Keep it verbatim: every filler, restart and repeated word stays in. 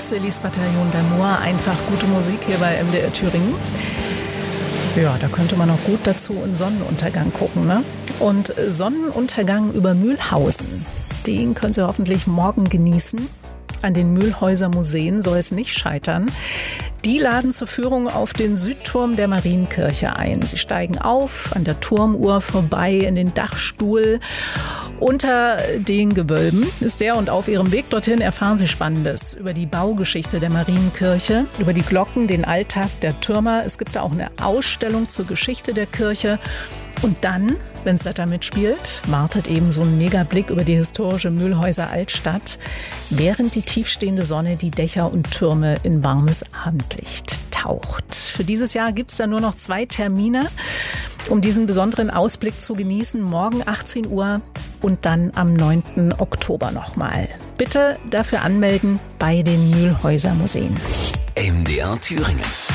das Elise-Bataillon d'Amour, einfach gute Musik hier bei M D R Thüringen. Ja, da könnte man auch gut dazu einen Sonnenuntergang gucken, ne? Und Sonnenuntergang über Mühlhausen, den können Sie hoffentlich morgen genießen. An den Mühlhäuser Museen soll es nicht scheitern. Die laden zur Führung auf den Südturm der Marienkirche ein. Sie steigen auf, an der Turmuhr vorbei, in den Dachstuhl. Unter den Gewölben ist der und auf ihrem Weg dorthin erfahren Sie Spannendes über die Baugeschichte der Marienkirche, über die Glocken, den Alltag der Türmer. Es gibt da auch eine Ausstellung zur Geschichte der Kirche. Und dann, wenn das Wetter mitspielt, wartet eben so ein Megablick über die historische Mühlhäuser Altstadt, während die tiefstehende Sonne die Dächer und Türme in warmes Abendlicht taucht. Für dieses Jahr gibt es da nur noch zwei Termine, um diesen besonderen Ausblick zu genießen. Morgen achtzehn Uhr und dann am neunten Oktober nochmal. Bitte dafür anmelden bei den Mühlhäuser Museen. M D R Thüringen.